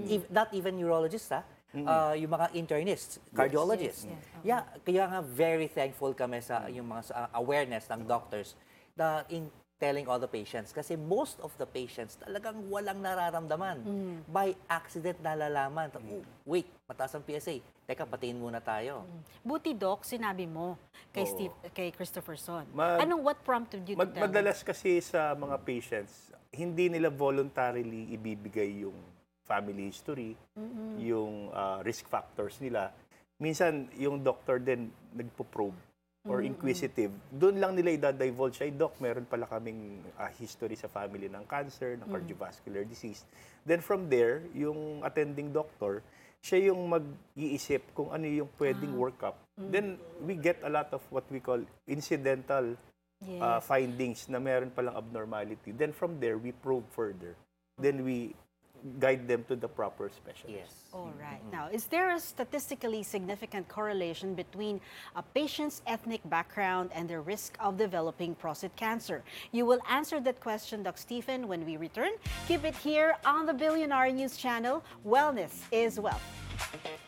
Not even neurologists, yung mga internists, cardiologists. Yeah, kaya nga very thankful kami sa yung mga awareness ng doctors in telling all the patients. Kasi most of the patients talagang walang nararamdaman. By accident nalalaman. Wait, mataas ang PSA. Teka, patiin muna tayo. Buti, Doc, sinabi mo kay, kay Christopherson. What prompted you to tell Madalas kasi sa mga patients, hindi nila voluntarily ibibigay yung family history, yung risk factors nila. Minsan, yung doctor din nagpo-probe or inquisitive. Doon lang nila i-divulge, ay doc, meron pala kaming history sa family ng cancer, ng cardiovascular disease. Then from there, yung attending doctor, siya yung mag-iisip kung ano yung pwedeng workup. Then we get a lot of what we call incidental findings na meron palang abnormality. Then from there, we probe further. Then we guide them to the proper specialist. Yes. All right. Now, is there a statistically significant correlation between a patient's ethnic background and the risk of developing prostate cancer? You will answer that question, Doc Stephen, when we return. Keep it here on the Billionaire News Channel. Wellness is Wealth.